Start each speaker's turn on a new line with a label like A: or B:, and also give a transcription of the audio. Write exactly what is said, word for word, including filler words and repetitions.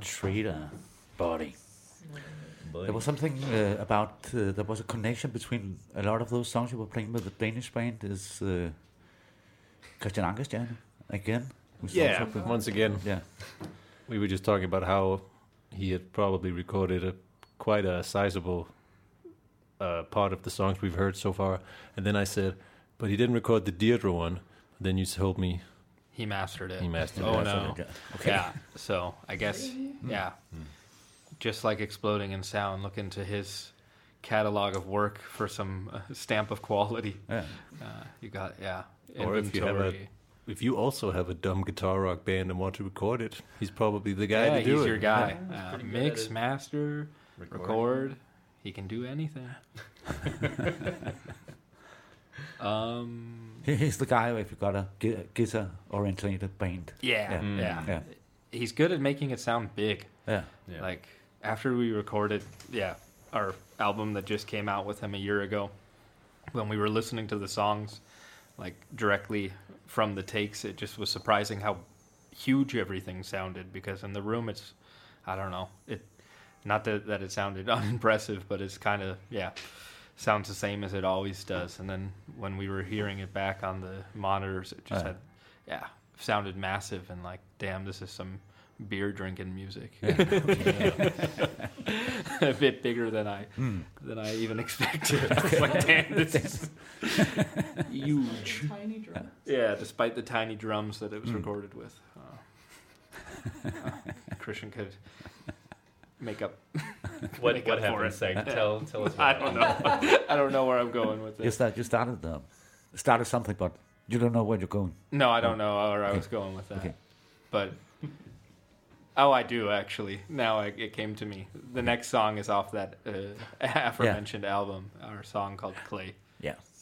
A: Schrader, Body. There was something uh, about, uh, there was a connection between a lot of those songs you were playing with the Danish band. Is uh, Christian Ankerstjerne again? who's
B: Yeah,
A: also been-
B: once again.
A: Yeah.
B: We were just talking about how he had probably recorded a quite a sizable uh, part of the songs we've heard so far. And then I said, but he didn't record the Deirdre one. Then you told me
C: He mastered it.
B: he mastered
C: Oh
B: it.
C: no.
A: Yeah. Okay.
C: Yeah. So I guess yeah. Just like Exploding in Sound, look into his catalog of work for some uh, stamp of quality.
A: Yeah.
C: Uh, you got yeah.
B: Or if you have a,
C: Inventory.
B: if you also have a dumb guitar rock band and want to record it, he's probably the guy
C: yeah,
B: to do
C: he's
B: it.
C: your guy.
D: Yeah, he's
C: Uh,
D: pretty good
C: mix,
D: at it.
C: master, record. He can do anything. um.
A: He- He's the guy if you got a gu- guitar-oriented band.
C: Yeah,
A: Yeah.
B: Mm.
C: yeah.
A: Yeah.
C: He's good at making it sound big.
A: Yeah.
B: Yeah.
C: Like after we recorded, yeah, our album that just came out with him a year ago, when we were listening to the songs, like directly from the takes, it just was surprising how huge everything sounded. Because in the room, it's, I don't know, it, not that that it sounded unimpressive, but it's kind of yeah, sounds the same as it always does. And then when we were hearing it back on the monitors, it just
A: Uh.
C: had, yeah, sounded massive and like, damn, this is some beer drinking music. A bit bigger than I
A: Mm.
C: than I even expected. I was like, damn, this is huge.
D: Tiny drum.
C: Yeah, despite the tiny drums that it was
A: Mm.
C: recorded with. Uh, uh, Christian could make up.
E: What
C: make
E: what
C: up for
E: happened,
C: it.
E: Seg? Tell tell us.
C: I
E: What
C: don't know. I don't know where I'm going with
A: You,
C: this.
A: start, you started um, started something, but you don't know where you're going.
C: No, I don't know where I was going with that.
A: Okay.
C: But oh, I do actually. Now I, it came to me. The next song is off that uh, aforementioned album, our song called Clay.
A: Yeah.